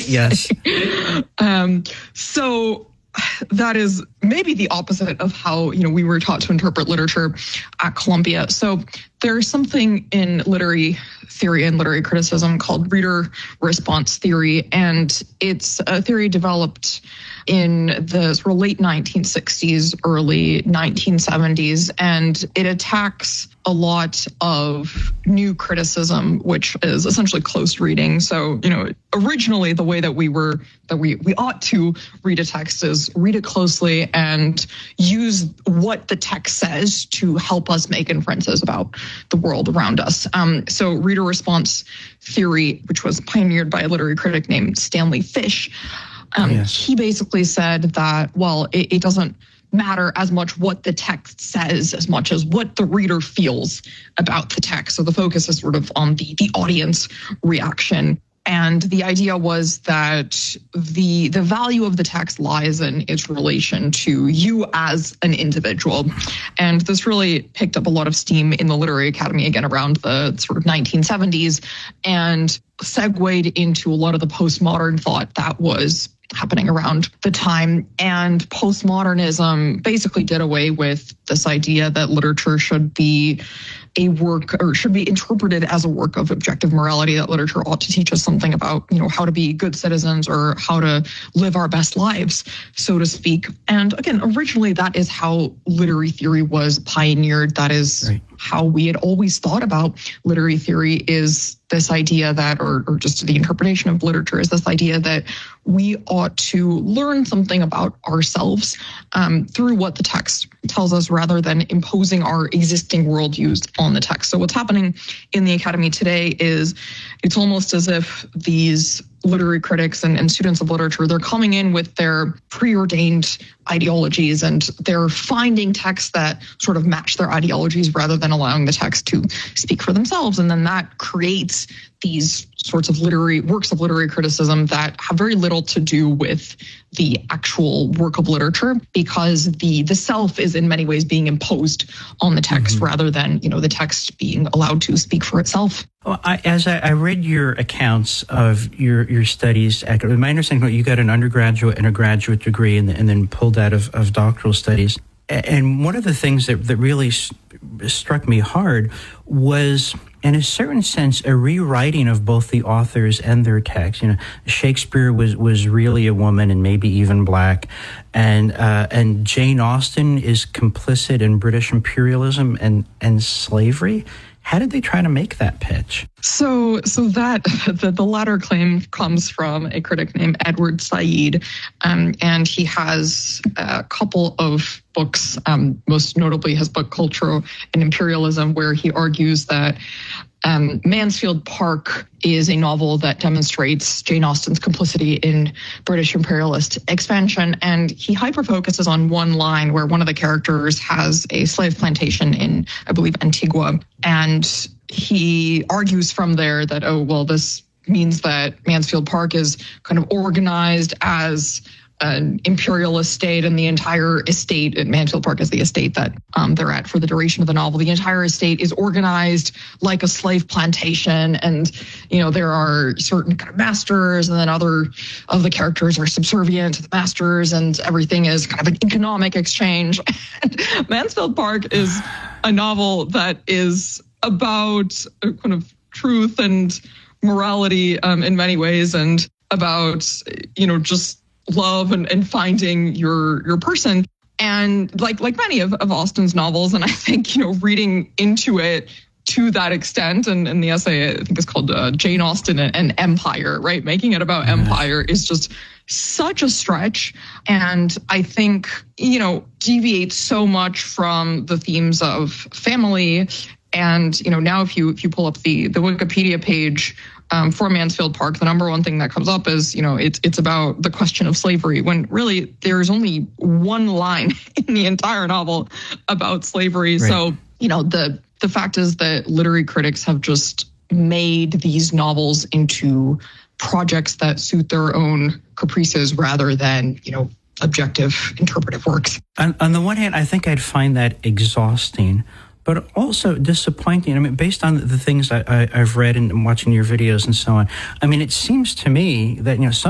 Yes. So that is maybe the opposite of how, we were taught to interpret literature at Columbia. So there's something in literary theory and literary criticism called reader response theory, and it's a theory developed in the sort of late 1960s, early 1970s, and it attacks a lot of new criticism, which is essentially close reading. So, originally the way that we ought to read a text is read it closely and use what the text says to help us make inferences about the world around us. So reader response theory, which was pioneered by a literary critic named Stanley Fish, he basically said that, it doesn't matter as much what the text says as much as what the reader feels about the text. So the focus is sort of on the audience reaction. And the idea was that the value of the text lies in its relation to you as an individual. And this really picked up a lot of steam in the Literary Academy, again, around the sort of 1970s, and segued into a lot of the postmodern thought that was happening around the time. And postmodernism basically did away with this idea that literature should be a work, or should be interpreted as a work of objective morality, that literature ought to teach us something about, how to be good citizens or how to live our best lives, so to speak. And again, originally that is how literary theory was pioneered. That is how we had always thought about literary theory, is this idea that, or just the interpretation of literature, is this idea that we ought to learn something about ourselves through what the text tells us, rather than imposing our existing worldviews on the text. So what's happening in the academy today is it's almost as if these literary critics and students of literature, they're coming in with their preordained ideologies, and they're finding texts that sort of match their ideologies rather than allowing the text to speak for themselves. And then that creates these sorts of works of literary criticism that have very little to do with the actual work of literature, because the self is in many ways being imposed on the text rather than, the text being allowed to speak for itself. Well, as I read your accounts of your studies, my understanding, you got an undergraduate and a graduate degree, and then pulled out of doctoral studies. And one of the things that really struck me hard was, in a certain sense, a rewriting of both the authors and their text. Shakespeare was really a woman, and maybe even black, and Jane Austen is complicit in British imperialism and slavery. How did they try to make that pitch? So that the latter claim comes from a critic named Edward Said, and he has a couple of books, most notably his book Culture and Imperialism, where he argues that Mansfield Park is a novel that demonstrates Jane Austen's complicity in British imperialist expansion. And he hyper-focuses on one line where one of the characters has a slave plantation in, I believe, Antigua. And he argues from there that, this means that Mansfield Park is kind of organized as an imperial estate, and the entire estate at Mansfield Park is the estate that they're at for the duration of the novel. The entire estate is organized like a slave plantation, and there are certain kind of masters, and then other of the characters are subservient to the masters, and everything is kind of an economic exchange. And Mansfield Park is a novel that is about kind of truth and morality in many ways, and about just love and finding your person. And like many of Austen's novels, and I think, reading into it to that extent, and in the essay, I think it's called Jane Austen and Empire, right? Making it about empire is just such a stretch. And I think, deviates so much from the themes of family. And, now if you pull up the Wikipedia page for Mansfield Park, the number one thing that comes up is, it's about the question of slavery, when really there's only one line in the entire novel about slavery. Right. So, the fact is that literary critics have just made these novels into projects that suit their own caprices rather than, objective interpretive works. On the one hand, I think I'd find that exhausting, but also disappointing. I mean, based on the things I've read and watching your videos and so on, I mean, it seems to me that, some